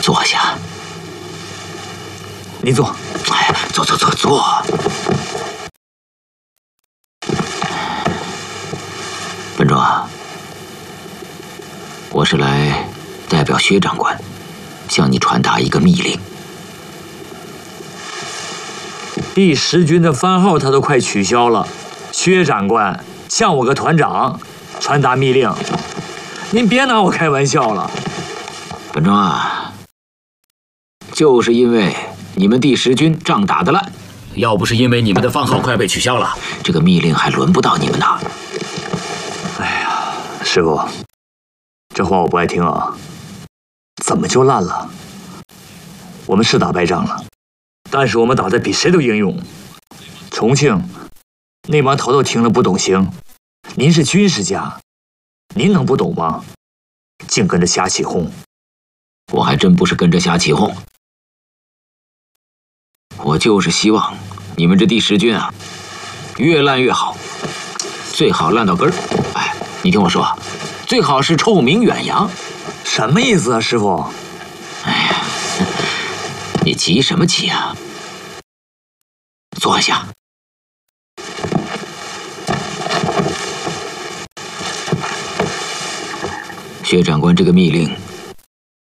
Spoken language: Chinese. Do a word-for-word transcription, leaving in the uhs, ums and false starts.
坐下。 你坐。 哎，坐坐坐坐。本庄，我是来代表薛长官向你传达一个密令。 第十军的番号他都快取消了，薛长官向我个团长传达密令，您别拿我开玩笑了。 本庄啊，就是因为你们第十军仗打得烂， 要不是因为你们的番号快被取消了， 这个密令还轮不到你们拿。 哎呀，师傅，这话我不爱听啊。怎么就烂了？我们是打败仗了，但是我们打得比谁都英勇。重庆那帮头头听了不懂行，您是军事家，您能不懂吗？净跟着瞎起哄。 我还真不是跟着瞎起哄，我就是希望你们这第十军啊，越烂越好，最好烂到根儿。哎，你听我说，最好是臭名远扬。 什么意思啊，师傅？ 哎呀，你急什么急啊？坐下。薛长官这个密令